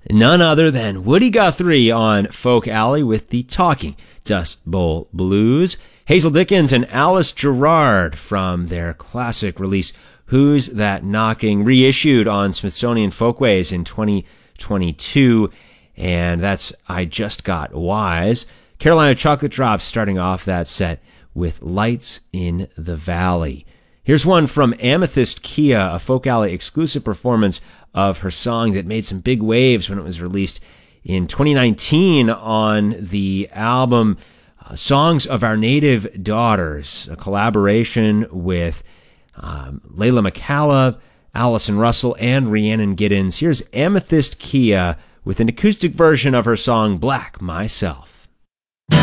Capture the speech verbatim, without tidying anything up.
none other than Woody Guthrie on Folk Alley with the Talking Dust Bowl Blues. Hazel Dickens and Alice Gerrard from their classic release, Who's That Knocking, reissued on Smithsonian Folkways in twenty twenty-two. And that's I Just Got Wise. Carolina Chocolate Drops starting off that set with Lights in the Valley. Here's one from Amethyst Kia, a Folk Alley exclusive performance of her song that made some big waves when it was released in twenty nineteen on the album uh, Songs of Our Native Daughters, a collaboration with um, Layla McCalla, Allison Russell, and Rhiannon Giddens. Here's Amethyst Kia with an acoustic version of her song Black Myself.